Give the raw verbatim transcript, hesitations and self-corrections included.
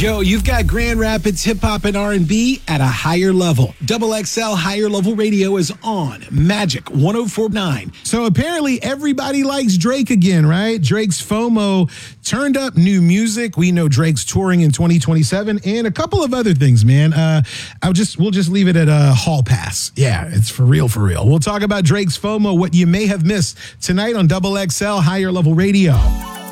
Yo, you've got Grand Rapids hip hop and R and B at a higher level. Double X L Higher Level Radio is on Magic one oh four point nine. So apparently everybody likes Drake again, right? Drake's FOMO turned up new music. We know Drake's touring in twenty twenty-seven and a couple of other things, man. Uh, I'll just we'll just leave it at a hall pass. Yeah, it's for real, for real. We'll talk about Drake's FOMO, what you may have missed tonight on Double X L Higher Level Radio.